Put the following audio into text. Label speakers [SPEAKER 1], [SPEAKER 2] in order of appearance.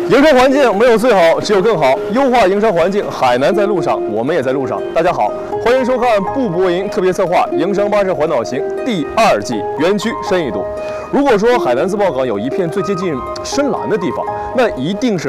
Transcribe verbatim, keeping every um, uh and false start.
[SPEAKER 1] 营商环境没有最好，只有更好。优化营商环境，海南在路上，我们也在路上。大家好，欢迎收看步博营特别策划《营商巴士环岛行》第二季园区深一度。如果说海南自贸港有一片最接近深蓝的地方，那一定是